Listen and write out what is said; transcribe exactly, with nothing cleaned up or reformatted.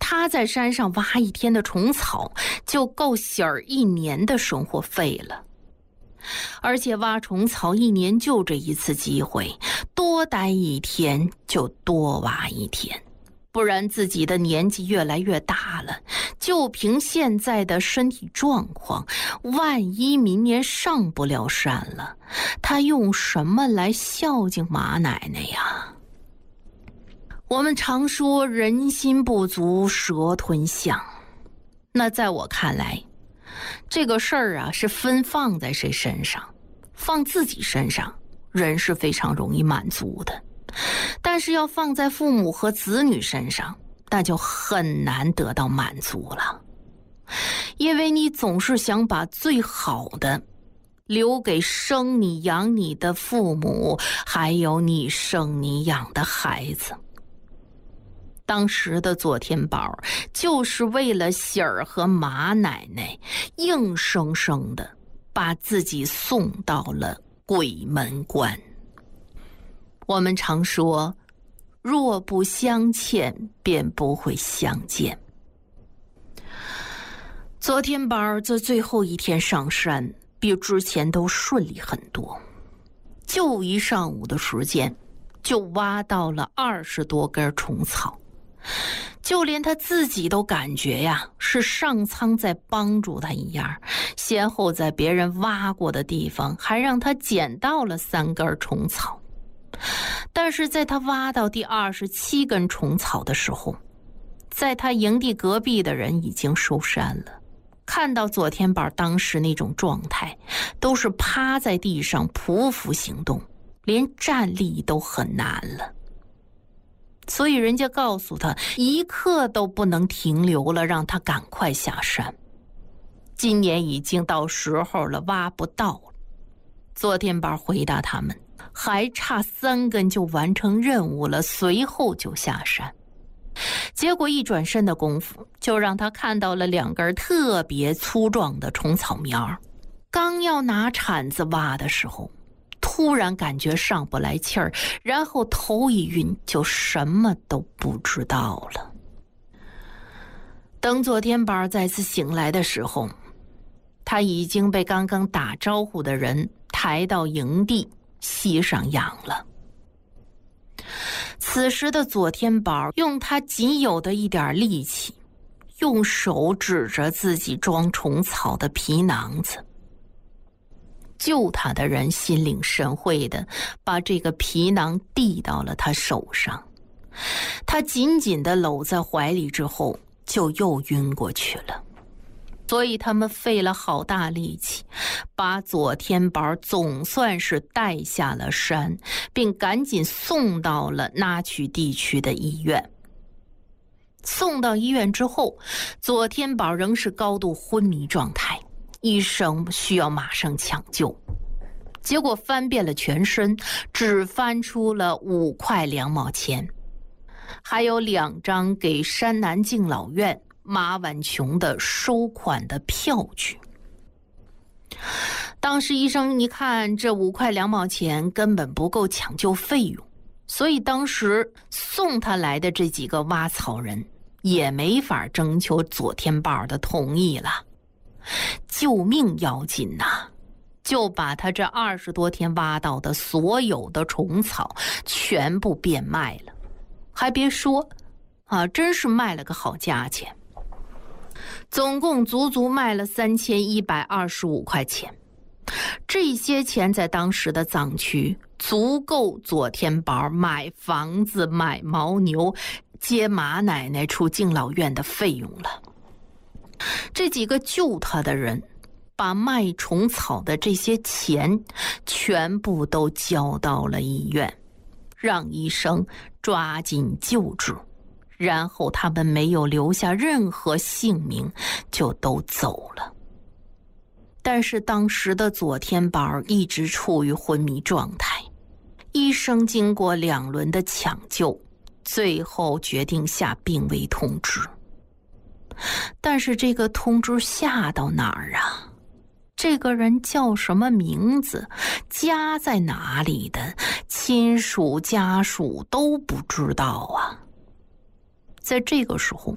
他在山上挖一天的虫草，就够喜儿一年的生活费了。而且挖虫草一年就这一次机会，多待一天就多挖一天，不然自己的年纪越来越大了，就凭现在的身体状况，万一明年上不了山了，他用什么来孝敬马奶奶呀？我们常说人心不足蛇吞象，那在我看来，这个事儿啊是分放在谁身上，放自己身上，人是非常容易满足的，但是要放在父母和子女身上，那就很难得到满足了。因为你总是想把最好的留给生你养你的父母，还有你生你养的孩子。当时的左天宝就是为了喜儿和马奶奶，硬生生的把自己送到了鬼门关。我们常说，若不相欠，便不会相见。左天宝这最后一天上山，比之前都顺利很多，就一上午的时间，就挖到了二十多根虫草。就连他自己都感觉呀，是上苍在帮助他一样，先后在别人挖过的地方还让他捡到了三根虫草。但是在他挖到第二十七根虫草的时候，在他营地隔壁的人已经收山了，看到左天宝当时那种状态，都是趴在地上匍匐行动，连站立都很难了。所以人家告诉他，一刻都不能停留了，让他赶快下山。今年已经到时候了，挖不到了。左天宝回答他们，还差三根就完成任务了，随后就下山。结果一转身的功夫，就让他看到了两根特别粗壮的虫草苗。刚要拿铲子挖的时候，突然感觉上不来气儿，然后头一晕，就什么都不知道了。等左天宝再次醒来的时候，他已经被刚刚打招呼的人抬到营地膝上养了。此时的左天宝用他仅有的一点力气，用手指着自己装虫草的皮囊子。救他的人心领神会的把这个皮囊递到了他手上，他紧紧地搂在怀里之后，就又晕过去了。所以他们费了好大力气，把左天宝总算是带下了山，并赶紧送到了那曲地区的医院。送到医院之后，左天宝仍是高度昏迷状态，医生需要马上抢救。结果翻遍了全身，只翻出了五块两毛钱，还有两张给山南敬老院马婉琼的收款的票据。当时医生一看这五块两毛钱根本不够抢救费用，所以当时送他来的这几个挖草人也没法征求左天宝的同意了。救命要紧呐、啊，就把他这二十多天挖到的所有的虫草全部变卖了。还别说啊，真是卖了个好价钱，总共足足卖了三千一百二十五块钱。这些钱在当时的藏区足够左天宝买房子、买牦牛、接马奶奶出敬老院的费用了。这几个救他的人把卖虫草的这些钱全部都交到了医院，让医生抓紧救治，然后他们没有留下任何姓名就都走了。但是当时的左天宝一直处于昏迷状态，医生经过两轮的抢救，最后决定下病危通知。但是这个通知下到哪儿啊？这个人叫什么名字，家在哪里的，亲属家属都不知道啊。在这个时候，